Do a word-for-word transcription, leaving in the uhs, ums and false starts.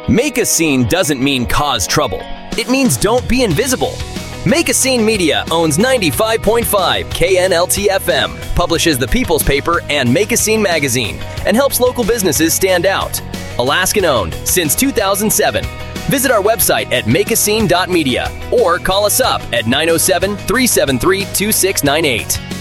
Make a scene doesn't mean cause trouble. It means don't be invisible. Make a Scene Media owns ninety-five point five K N L T F M, publishes the People's Paper and Make a Scene magazine, and helps local businesses stand out. Alaskan owned since two thousand seven. Visit our website at make a scene dot media or call us up at nine oh seven, three seven three, two six nine eight.